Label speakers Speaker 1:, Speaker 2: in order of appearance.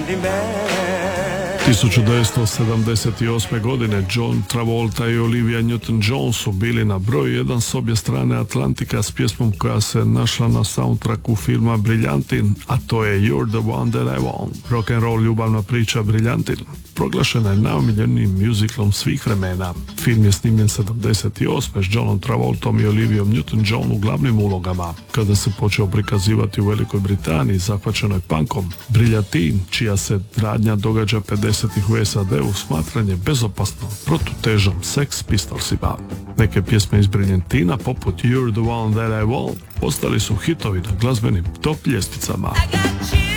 Speaker 1: 1978. godine John Travolta i Olivia Newton-John su bili na broju 1 s obje strane Atlantika s pjesmom koja se našla na soundtracku filma Briljantin, a to je You're the One That I Want. Rock'n'roll ljubavna priča Briljantin proglašena je najomiljenijim musicalom svih vremena. Film je snimljen 78. s Johnom Travoltom i Olivijom Newton-John u glavnim ulogama. Kada se počeo prikazivati u Velikoj Britaniji zahvaćenoj punkom, Briljantin, čija se radnja događa 50-ih u SAD-u, smatran je bezopasno protutežom Sex Pistolsima. Neke pjesme iz Briljantina, poput You're the One That I Want, postali su hitovi na glazbenim top ljestvicama.